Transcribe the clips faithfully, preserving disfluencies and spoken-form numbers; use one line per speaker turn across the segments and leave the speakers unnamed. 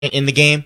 in the game.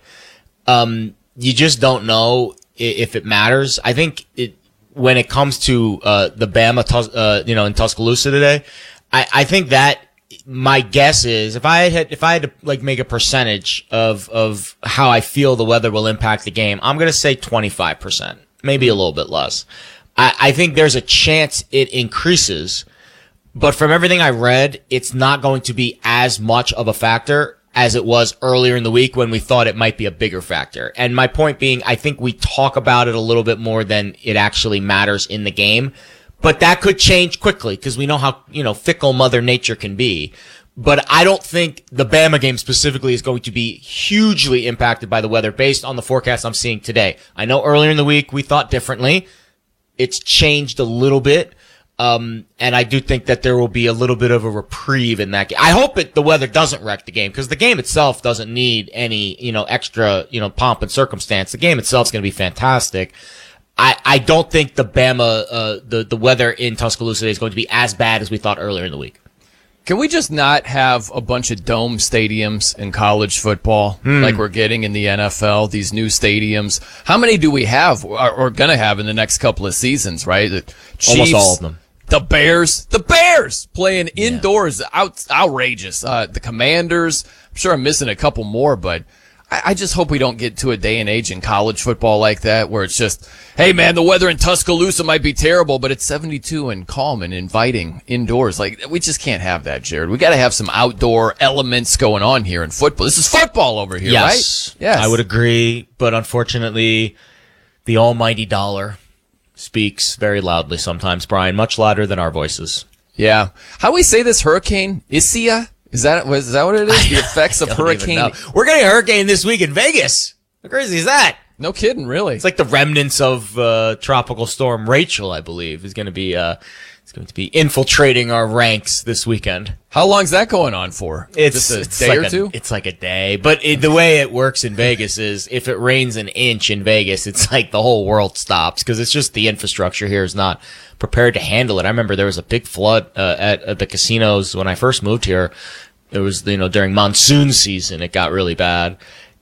Um, you just don't know if it matters. I think it, when it comes to, uh, the Bama, uh, you know, in Tuscaloosa today, I, I think that my guess is if I had, if I had to like make a percentage of, of how I feel the weather will impact the game, I'm going to say twenty-five percent, maybe a little bit less. I, I think there's a chance it increases, but from everything I read, it's not going to be as much of a factor as it was earlier in the week when we thought it might be a bigger factor. And my point being, I think we talk about it a little bit more than it actually matters in the game. But that could change quickly because we know how, you know, fickle Mother Nature can be. But I don't think the Bama game specifically is going to be hugely impacted by the weather based on the forecast I'm seeing today. I know earlier in the week we thought differently. It's changed a little bit. Um, and I do think that there will be a little bit of a reprieve in that game. I hope it, the weather doesn't wreck the game because the game itself doesn't need any, you know, extra, you know, pomp and circumstance. The game itself is going to be fantastic. I, I don't think the Bama, uh, the, the weather in Tuscaloosa is going to be as bad as we thought earlier in the week.
Can we just not have a bunch of dome stadiums in college football mm. like we're getting in the N F L, these new stadiums? How many do we have or, or going to have in the next couple of seasons, right? The Chiefs,
almost all of them.
The Bears, the Bears playing indoors, yeah. out, outrageous. Uh, the Commanders, I'm sure I'm missing a couple more, but I, I just hope we don't get to a day and age in college football like that where it's just, hey man, the weather in Tuscaloosa might be terrible, but it's seventy-two and calm and inviting indoors. Like, we just can't have that, Jared. We got to have some outdoor elements going on here in football. This is football over here,
yes.
right? Yes.
I would agree, but unfortunately, the almighty dollar speaks very loudly sometimes, Brian, much louder than our voices.
Yeah. How do we say this hurricane? Isia? Is that, is that what it is? The effects of hurricane?
We're getting a hurricane this week in Vegas. How crazy is that?
No kidding, really.
It's like the remnants of uh, Tropical Storm Rachel, I believe, is going to be uh, it's going to be infiltrating our ranks this weekend.
How long's that going on for?
It's
Just a
it's
day
like
or
a,
two?
It's like a day. But it, the way it works in Vegas is if it rains an inch in Vegas, it's like the whole world stops because it's just the infrastructure here is not prepared to handle it. I remember there was a big flood uh, at, at the casinos when I first moved here. It was, you know, during monsoon season, it got really bad.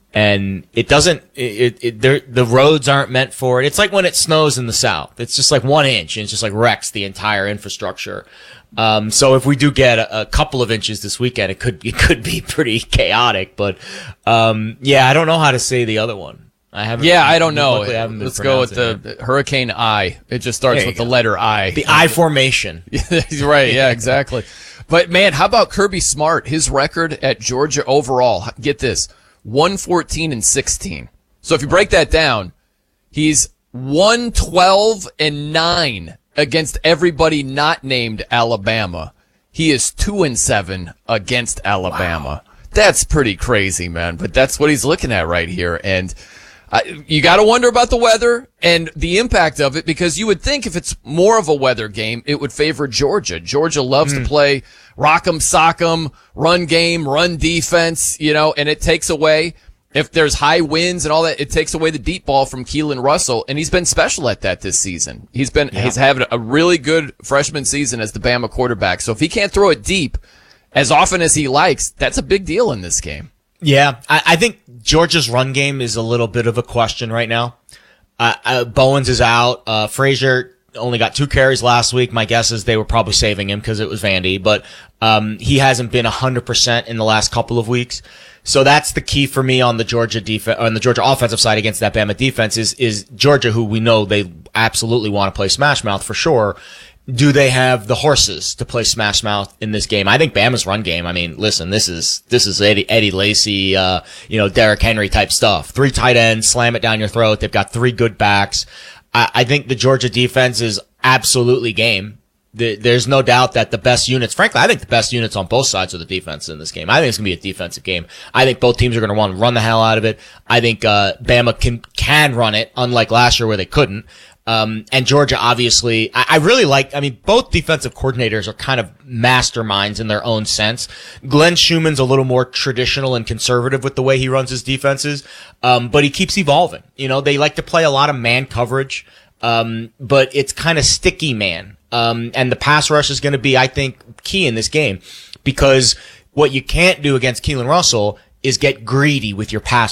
And it doesn't, it, it, it the roads aren't meant for it. It's like when it snows in the South. It's just like one inch and it just like wrecks the entire infrastructure. Um, so if we do get a, a couple of inches this weekend, it could, it could be pretty chaotic. But, um, yeah, I don't know how to say the other one. I haven't.
Yeah, I don't know.
I haven't
Let's go with the it. Hurricane I. It just starts with the
go.
letter I.
The I formation.
Right. Yeah, exactly. But man, how about Kirby Smart? His record at Georgia overall, get this, one fourteen and sixteen. So if you break that down, he's one twelve and nine against everybody not named Alabama. He is two and seven against Alabama. Wow. That's pretty crazy, man. But that's what he's looking at right here. And uh, you got to wonder about the weather and the impact of it, because you would think if it's more of a weather game, it would favor Georgia. Georgia loves mm. to play rock'em sock'em, run game, run defense, you know, and it takes away, if there's high winds and all that, it takes away the deep ball from Keelan Russell, and he's been special at that this season. He's been, yeah. he's having a really good freshman season as the Bama quarterback. So if he can't throw it deep as often as he likes, that's a big deal in this game.
Yeah, I, I think Georgia's run game is a little bit of a question right now. Uh, uh, Bowens is out. Uh, Frazier only got two carries last week. My guess is they were probably saving him because it was Vandy, but um, he hasn't been one hundred percent in the last couple of weeks. So that's the key for me on the Georgia defense, on the Georgia offensive side against that Bama defense is, is Georgia, who we know they absolutely want to play smash mouth for sure. Do they have the horses to play smash mouth in this game? I think Bama's run game, I mean, listen, this is, this is Eddie, Eddie Lacy, uh, you know, Derrick Henry type stuff. Three tight ends, slam it down your throat. They've got three good backs. I, I think the Georgia defense is absolutely game. The, there's no doubt that the best units, frankly, I think the best units on both sides of the defense in this game. I think it's going to be a defensive game. I think both teams are going to want to run the hell out of it. I think, uh, Bama can, can run it, unlike last year where they couldn't. Um, and Georgia, obviously, I, I really like, I mean, both defensive coordinators are kind of masterminds in their own sense. Glenn Schumann's a little more traditional and conservative with the way he runs his defenses. Um, but he keeps evolving. You know, they like to play a lot of man coverage. Um, but it's kind of sticky man. Um, and the pass rush is going to be, I think, key in this game, because what you can't do against Keelan Russell is get greedy with your pass